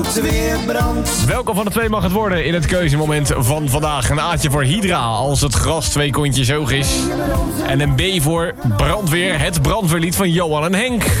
Welkom van de twee mag het worden in het keuzemoment van vandaag. Een A'tje voor Hydra als het gras 2 kontjes hoog is. En een B voor brandweer, het brandweerlied van Johan en Henk.